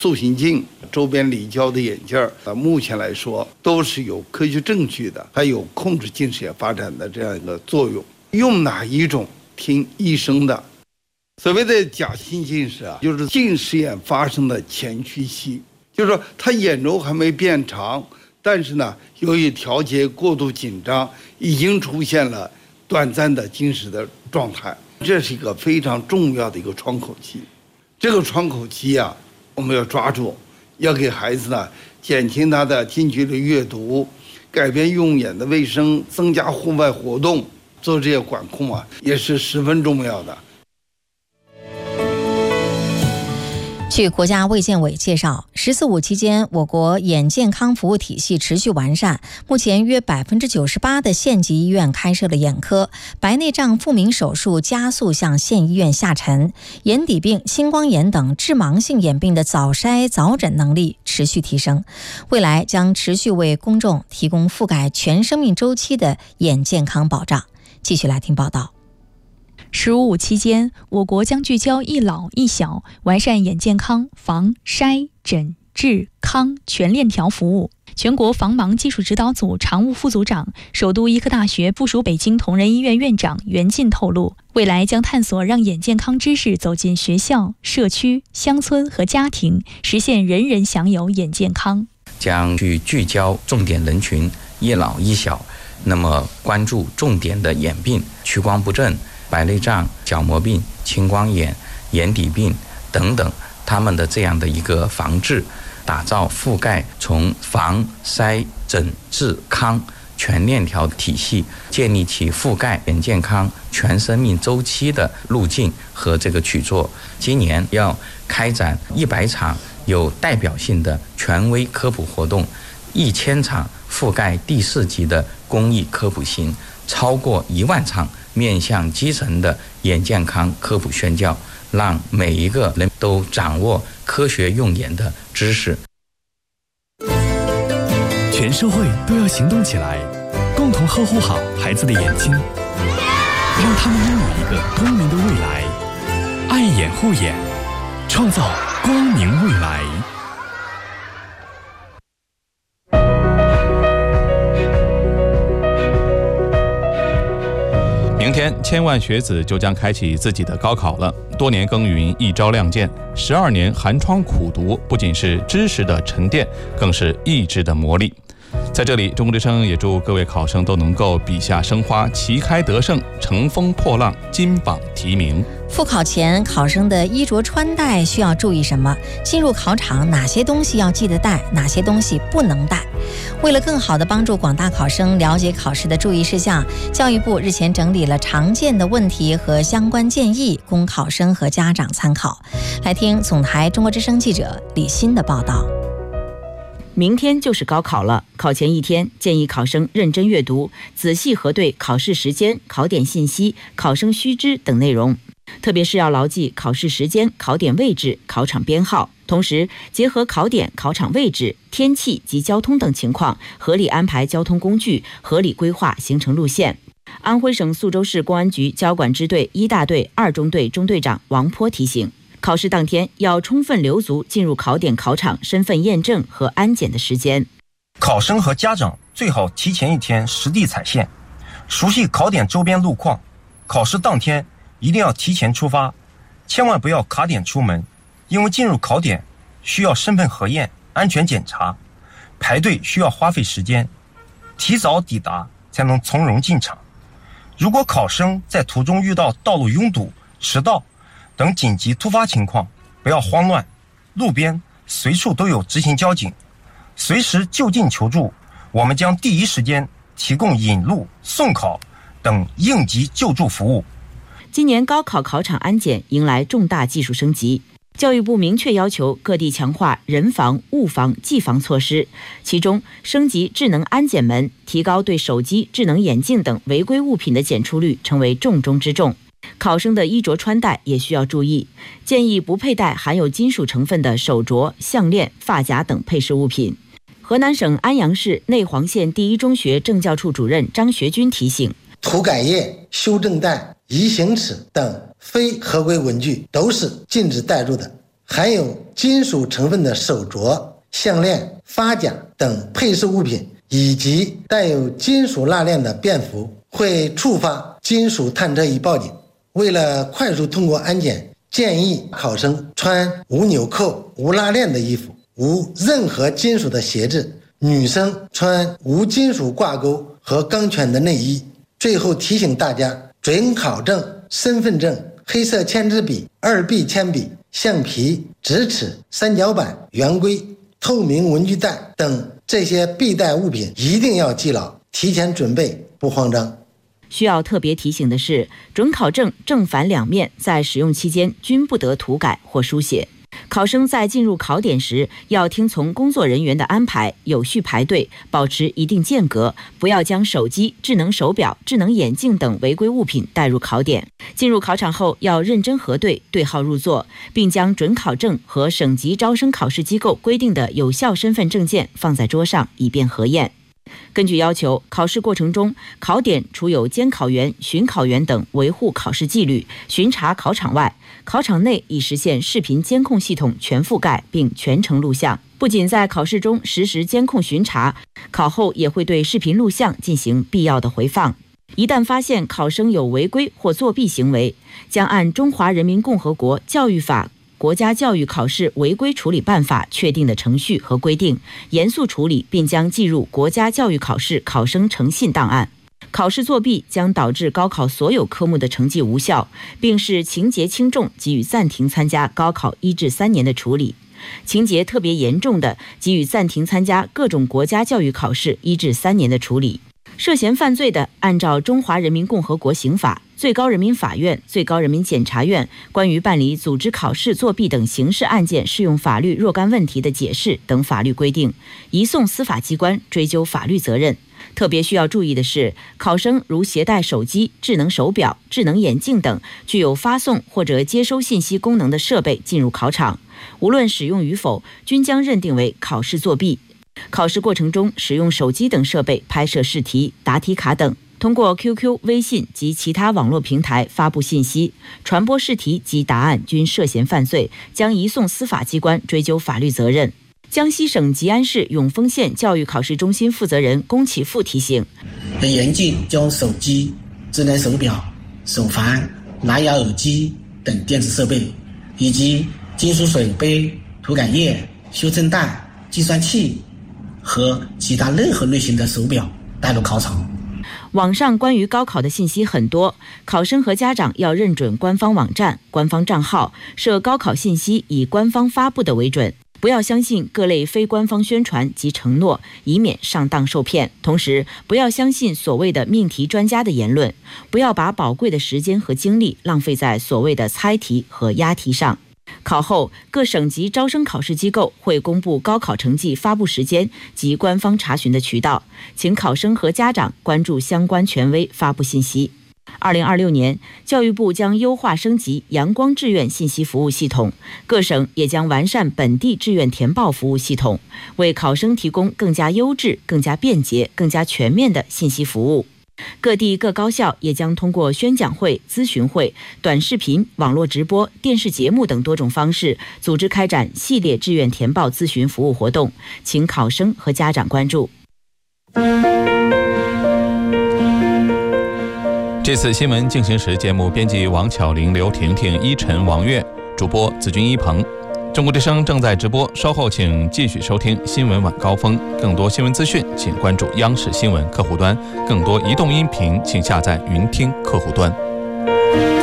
塑形镜、周边离焦的眼镜目前来说都是有科学证据的，还有控制近视眼发展的这样一个作用。用哪一种听医生的。所谓的假性近视就是近视眼发生的前驱期，就是说他眼轴还没变长，但是呢，由于调节过度紧张，已经出现了短暂的近视的状态。这是一个非常重要的一个窗口期。这个窗口期我们要抓住，要给孩子呢减轻他的近距离阅读，改变用眼的卫生，增加户外活动，做这些管控也是十分重要的。 据国家卫健委介绍，“14·5”期间，我国眼健康服务体系持续完善，目前约98%的县级医院开设了眼科，白内障复明手术加速向县医院下沉，眼底病、青光眼等致盲性眼病的早筛早诊能力持续提升，未来将持续为公众提供覆盖全生命周期的眼健康保障。继续来听报道。 “15·5”期间，我国将聚焦一老一小，完善眼健康防筛诊治康全链条服务。全国防盲技术指导组常务副组长、首都医科大学附属北京同仁医院院长袁进透露，未来将探索让眼健康知识走进学校、社区、乡村和家庭，实现人人享有眼健康。 将去聚焦重点人群一老一小，那么关注重点的眼病，屈光不正、白内障、角膜病、青光眼、眼底病等等，他们的这样的一个防治，打造覆盖从防筛诊治康全链条体系，建立起覆盖眼健康全生命周期的路径和这个举措。今年要开展100场有代表性的权威科普活动，1000场覆盖第4级的公益科普行，超过1万场面向基层的眼健康科普宣教，让每一个人都掌握科学用眼的知识。 全社会都要行动起来，共同呵护好孩子的眼睛，让他们拥有一个光明的未来。爱眼护眼，创造光明未来。 明天，千万学子就将开启自己的高考了。多年耕耘一朝亮剑，12年寒窗苦读，不仅是知识的沉淀，更是意志的磨砺。在这里，中国之声也祝各位考生都能够笔下生花，旗开得胜，乘风破浪，金榜题名。 复考前，考生的衣着穿戴需要注意什么？进入考场哪些东西要记得带，哪些东西不能带？为了更好地帮助广大考生了解考试的注意事项，教育部日前整理了常见的问题和相关建议，供考生和家长参考。来听总台中国之声记者李欣的报道。 明天就是高考了，考前一天建议考生认真阅读，仔细核对考试时间、考点信息、考生须知等内容，特别是要牢记考试时间、考点位置、考场编号，同时结合考点、考场位置、天气及交通等情况，合理安排交通工具，合理规划行程路线。安徽省宿州市公安局交管支队1大队2中队中队长王波提醒，考试当天要充分留足进入考点考场身份验证和安检的时间。 考生和家长最好提前1天实地踩线，熟悉考点周边路况。考试当天一定要提前出发，千万不要卡点出门，因为进入考点需要身份核验、安全检查，排队需要花费时间，提早抵达才能从容进场。如果考生在途中遇到道路拥堵、迟到等紧急突发情况，不要慌乱，路边随处都有执勤交警，随时就近求助，我们将第一时间提供引路、送考等应急救助服务。 今年高考考场安检迎来重大技术升级，教育部明确要求各地强化人防、物防、技防措施，其中升级智能安检门，提高对手机、智能眼镜等违规物品的检出率，成为重中之重。考生的衣着穿戴也需要注意，建议不佩戴含有金属成分的手镯、项链、发夹等配饰物品。河南省安阳市内黄县第一中学政教处主任张学军提醒， 涂改液、修正带、移行尺等非合规文具都是禁止带入的， 含有金属成分的手镯、项链、发夹等配饰物品，以及带有金属蜡链的便服，会触发金属探测仪报警。为了快速通过安检，建议考生穿无纽扣、无拉链的衣服，无任何金属的鞋子，女生穿无金属挂钩和钢圈的内衣。最后提醒大家，准考证、身份证、黑色签字笔、2B 铅笔、橡皮、直尺、三角板、圆规、透明文具袋等这些必带物品一定要记牢，提前准备，不慌张。 需要特别提醒的是，准考证正反两面在使用期间均不得涂改或书写。考生在进入考点时，要听从工作人员的安排，有序排队，保持一定间隔，不要将手机、智能手表、智能眼镜等违规物品带入考点。进入考场后，要认真核对，对号入座，并将准考证和省级招生考试机构规定的有效身份证件放在桌上，以便核验。根据要求，考试过程中，考点除有监考员、巡考员等维护考试纪律、巡查考场外，考场内已实现视频监控系统全覆盖并全程录像。不仅在考试中实时监控巡查，考后也会对视频录像进行必要的回放。一旦发现考生有违规或作弊行为，将按《中华人民共和国教育法》国家教育考试违规处理办法确定的程序和规定，严肃处理，并将记入国家教育考试考生诚信档案。考试作弊将导致高考所有科目的成绩无效，并视情节轻重给予暂停参加高考1至3年的处理；情节特别严重的，给予暂停参加各种国家教育考试1至3年的处理。涉嫌犯罪的，按照《中华人民共和国刑法》、最高人民法院、最高人民检察院关于办理组织考试作弊等刑事案件适用法律若干问题的解释等法律规定，移送司法机关追究法律责任。特别需要注意的是，考生如携带手机、智能手表、智能眼镜等具有发送或者接收信息功能的设备进入考场，无论使用与否，均将认定为考试作弊。考试过程中使用手机等设备拍摄试题、答题卡等，通过 QQ、微信及其他网络平台发布信息、传播试题及答案均涉嫌犯罪，将移送司法机关追究法律责任。江西省吉安市永丰县教育考试中心负责人龚启富提醒， 严禁将手机、智能手表、手环、蓝牙耳机等电子设备，以及金属水杯、涂改液、修正带、计算器和其他任何类型的手表带入考场。 网上关于高考的信息很多，考生和家长要认准官方网站、官方账号，设高考信息以官方发布的为准，不要相信各类非官方宣传及承诺，以免上当受骗。同时，不要相信所谓的命题专家的言论，不要把宝贵的时间和精力浪费在所谓的猜题和押题上。考后，各省级招生考试机构会公布高考成绩发布时间及官方查询的渠道，请考生和家长关注相关权威发布信息。2026年，教育部将优化升级阳光志愿信息服务系统，各省也将完善本地志愿填报服务系统，为考生提供更加优质、更加便捷、更加全面的信息服务。各地各高校也将通过宣讲会、咨询会、短视频、网络直播、电视节目等多种方式，组织开展系列志愿填报咨询服务活动，请考生和家长关注。 这次新闻进行时节目编辑王巧玲、刘婷婷、依晨、王悦，主播子君、一鹏。中国之声正在直播，稍后请继续收听新闻晚高峰。更多新闻资讯，请关注央视新闻客户端；更多移动音频，请下载云听客户端。